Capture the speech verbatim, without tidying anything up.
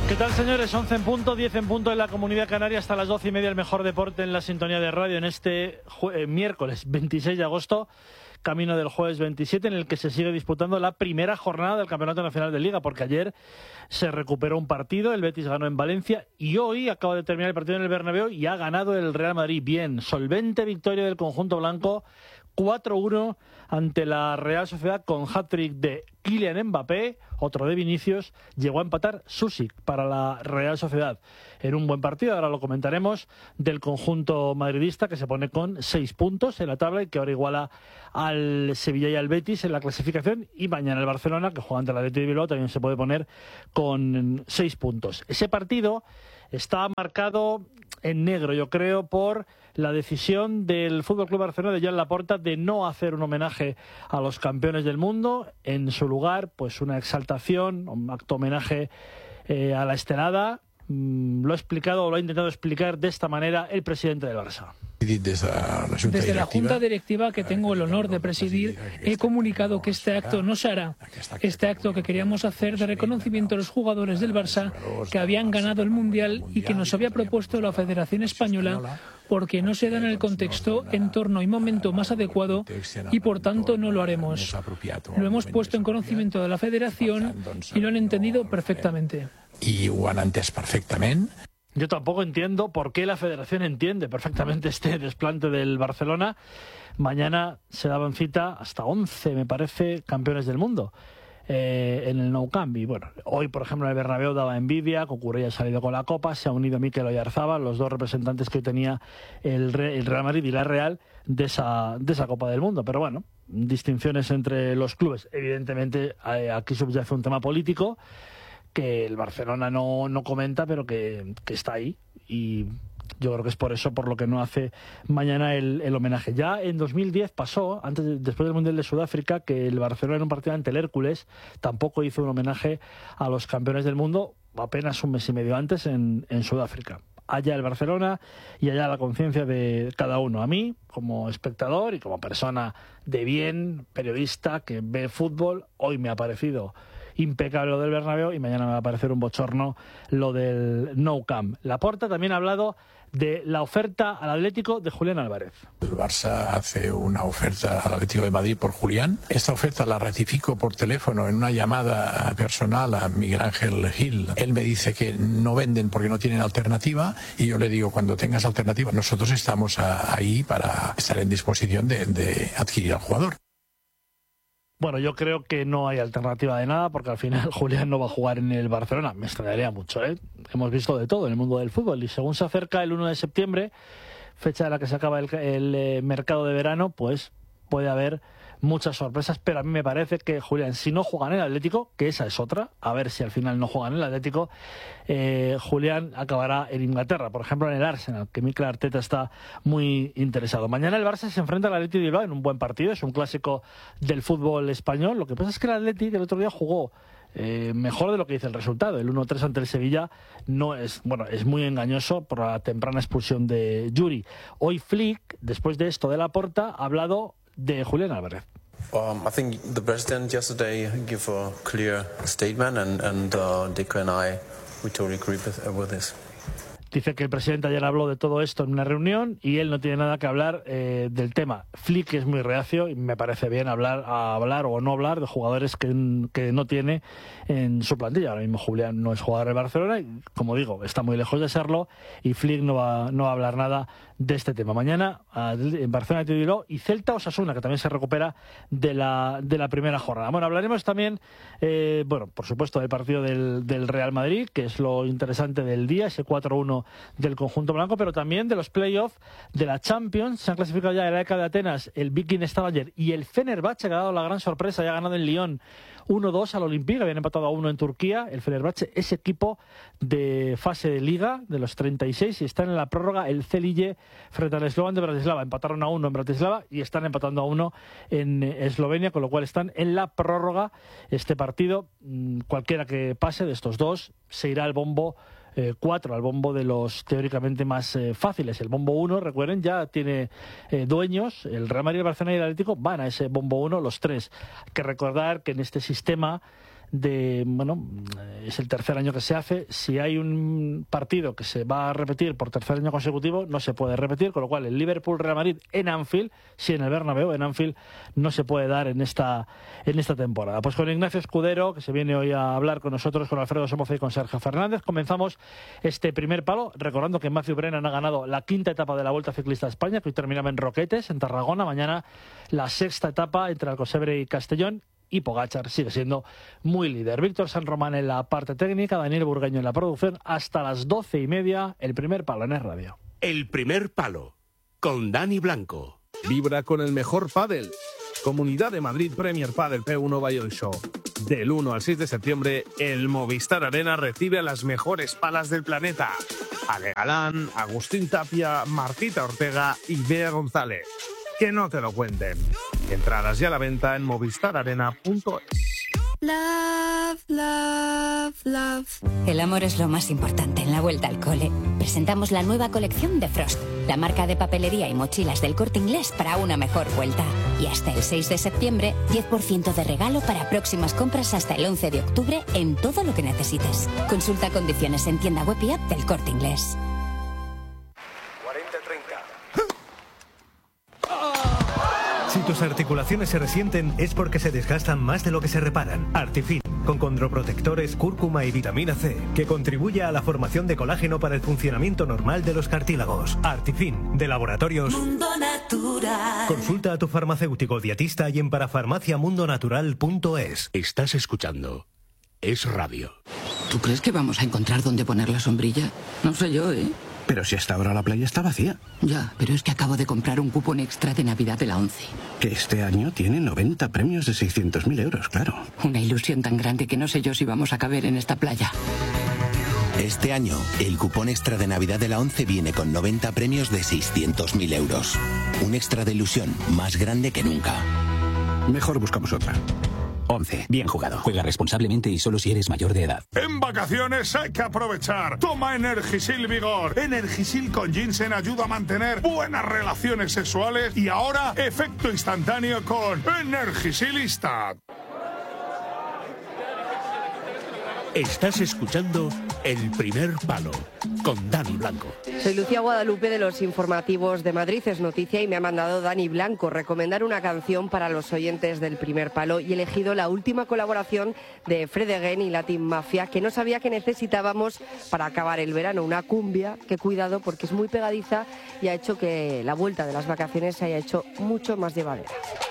¿Qué tal, señores? once en punto, diez en punto en la Comunidad Canaria, hasta las doce y media el mejor deporte en la sintonía de radio en este eh, miércoles veintiséis de agosto, camino del jueves veintisiete, en el que se sigue disputando la primera jornada del Campeonato Nacional de Liga, porque ayer se recuperó un partido, el Betis ganó en Valencia y hoy acaba de terminar el partido en el Bernabéu y ha ganado el Real Madrid. Bien, solvente victoria del conjunto blanco, cuatro uno ante la Real Sociedad, con hat-trick de Kylian Mbappé, otro de Vinicius. Llegó a empatar Susic para la Real Sociedad en un buen partido, ahora lo comentaremos, del conjunto madridista, que se pone con seis puntos en la tabla y que ahora iguala al Sevilla y al Betis en la clasificación, y mañana el Barcelona, que juega ante el Athletic de Bilbao, también se puede poner con seis puntos. Ese partido está marcado en negro, yo creo, por la decisión del F C Barcelona de Joan Laporta de no hacer un homenaje a los campeones del mundo. En su lugar, pues una exaltación, un acto homenaje eh, a la estelada. Mm, lo ha explicado, o lo ha intentado explicar de esta manera el presidente del Barça. Desde la Junta Directiva, que tengo el honor de presidir, he comunicado que este acto no se hará. Este acto que queríamos hacer de reconocimiento a los jugadores del Barça que habían ganado el Mundial y que nos había propuesto la Federación Española, porque no se da en el contexto, entorno y momento más adecuado, y por tanto no lo haremos. Lo hemos puesto en conocimiento de la Federación y lo han entendido perfectamente. Y lo han entès perfectament. Yo tampoco entiendo por qué la Federación entiende perfectamente este desplante del Barcelona. Mañana se daban cita hasta once, me parece, campeones del mundo eh, en el Nou Camp. Y bueno, hoy, por ejemplo, en el Bernabéu daba envidia. Cucurella ha salido con la Copa, se ha unido Mikel Oyarzabal, los dos representantes que tenía el, el Real Madrid y la Real de esa, de esa Copa del Mundo. Pero bueno, distinciones entre los clubes. Evidentemente, aquí subyace un tema político que el Barcelona no, no comenta, pero que, que está ahí, y yo creo que es por eso por lo que no hace mañana el, el homenaje. Ya en dos mil diez pasó, antes de, después del Mundial de Sudáfrica, que el Barcelona en un partido ante el Hércules tampoco hizo un homenaje a los campeones del mundo, apenas un mes y medio antes en, en Sudáfrica. Allá el Barcelona y allá la conciencia de cada uno. A mí, como espectador y como persona de bien, periodista que ve fútbol, hoy me ha parecido impecable lo del Bernabéu y mañana me va a parecer un bochorno lo del Nou Camp. Laporta también ha hablado de la oferta al Atlético de Julián Álvarez. El Barça hace una oferta al Atlético de Madrid por Julián. Esta oferta la ratifico por teléfono en una llamada personal a Miguel Ángel Gil. Él me dice que no venden porque no tienen alternativa, y yo le digo, cuando tengas alternativa, nosotros estamos a, ahí para estar en disposición de, de adquirir al jugador. Bueno, yo creo que no hay alternativa de nada, porque al final Julián no va a jugar en el Barcelona. Me extrañaría mucho, ¿eh? Hemos visto de todo en el mundo del fútbol, y según se acerca el uno de septiembre, fecha de la que se acaba el, el eh, mercado de verano, pues puede haber muchas sorpresas, pero a mí me parece que Julián, si no juega en el Atlético, que esa es otra, a ver si al final no juega en el Atlético, eh, Julián acabará en Inglaterra, por ejemplo en el Arsenal, que Mikel Arteta está muy interesado. Mañana el Barça se enfrenta al Athletic de Bilbao en un buen partido, es un clásico del fútbol español. Lo que pasa es que el Athletic el otro día jugó Eh, mejor de lo que dice el resultado. El uno tres ante el Sevilla no es, bueno, es muy engañoso por la temprana expulsión de Yuri. Hoy Flick, después de esto de Laporta, ha hablado de Julián Álvarez. Um, I think the president yesterday gave a clear statement, and, and uh, Deco and I, we totally agree with, uh, with this. Dice que el presidente ayer habló de todo esto en una reunión y él no tiene nada que hablar eh, del tema. Flick es muy reacio y me parece bien hablar a hablar o no hablar de jugadores que, que no tiene en su plantilla. Ahora mismo Julián no es jugador del Barcelona y, como digo, está muy lejos de serlo, y Flick no va, no va a hablar nada de este tema. Mañana en Barcelona te diró, y Celta Osasuna, que también se recupera de la, de la primera jornada. Bueno, hablaremos también, eh, bueno, por supuesto, del partido del, del Real Madrid, que es lo interesante del día, ese cuatro uno del conjunto blanco, pero también de los playoffs de la Champions. Se han clasificado ya el A E K de Atenas, el Viking Stavanger y el Fenerbahce, que ha dado la gran sorpresa, ya ha ganado en Lyon uno dos al Olympique, habían empatado a uno en Turquía. El Fenerbahce es equipo de fase de liga de los treinta y seis y están en la prórroga el Celje frente al Slovan de Bratislava. Empataron a uno en Bratislava y están empatando a uno en Eslovenia, con lo cual están en la prórroga. Este partido, cualquiera que pase de estos dos, se irá al bombo Eh, cuatro, al bombo de los teóricamente más eh, fáciles. El bombo uno, recuerden, ya tiene eh, dueños. El Real Madrid, el Barcelona y el Atlético van a ese bombo uno, los tres. Hay que recordar que en este sistema de, bueno, es el tercer año que se hace. Si hay un partido que se va a repetir por tercer año consecutivo, no se puede repetir, con lo cual el Liverpool-Real Madrid en Anfield, sí en el Bernabéu, en Anfield, no se puede dar en esta, en esta temporada. Pues con Ignacio Escudero, que se viene hoy a hablar con nosotros, con Alfredo Somoza y con Sergio Fernández, comenzamos este primer palo, recordando que Matthew Brennan ha ganado la quinta etapa de la Vuelta Ciclista a España, que hoy terminaba en Roquetes, en Tarragona. Mañana la sexta etapa entre Alcocebre y Castellón, y Pogačar sigue siendo muy líder. Víctor San Román en la parte técnica, Daniel Burgueño en la producción. Hasta las doce y media, el primer palo en Es Radio. El primer palo, con Dani Blanco. Vibra con el mejor pádel. Comunidad de Madrid Premier Padel P uno Bayern Show. Del uno al seis de septiembre, el Movistar Arena recibe a las mejores palas del planeta. Ale Galán, Agustín Tapia, Martita Ortega y Bea González. Que no te lo cuenten. Entradas ya a la venta en movistar arena punto es. Love, love, love. El amor es lo más importante en la vuelta al cole. Presentamos la nueva colección de Frost, la marca de papelería y mochilas del Corte Inglés para una mejor vuelta. Y hasta el seis de septiembre, diez por ciento de regalo para próximas compras hasta el once de octubre en todo lo que necesites. Consulta condiciones en tienda web y app del Corte Inglés. Si tus articulaciones se resienten es porque se desgastan más de lo que se reparan. Artifin, con condroprotectores, cúrcuma y vitamina C, que contribuye a la formación de colágeno para el funcionamiento normal de los cartílagos. Artifin, de Laboratorios Mundo Natural. Consulta a tu farmacéutico dietista y en parafarmaciamundonatural punto es. Estás escuchando Es Radio. ¿Tú crees que vamos a encontrar dónde poner la sombrilla? No sé yo, ¿eh? Pero si hasta ahora la playa está vacía. Ya, pero es que acabo de comprar un cupón extra de Navidad de la ONCE. Que este año tiene noventa premios de seiscientos mil euros, claro. Una ilusión tan grande que no sé yo si vamos a caber en esta playa. Este año, el cupón extra de Navidad de la ONCE viene con noventa premios de seiscientos mil euros. Un extra de ilusión más grande que nunca. Mejor buscamos otra. once. Bien jugado. Juega responsablemente y solo si eres mayor de edad. En vacaciones hay que aprovechar. Toma Energisil Vigor. Energisil con ginseng ayuda a mantener buenas relaciones sexuales y ahora efecto instantáneo con Energisilista. Estás escuchando El primer palo, con Dani Blanco. Soy Lucía Guadalupe de los informativos de Madrid es Noticia y me ha mandado Dani Blanco recomendar una canción para los oyentes del primer palo y he elegido la última colaboración de Fred Again y Latin Mafia, que no sabía que necesitábamos para acabar el verano, una cumbia que cuidado porque es muy pegadiza y ha hecho que la vuelta de las vacaciones se haya hecho mucho más llevadera.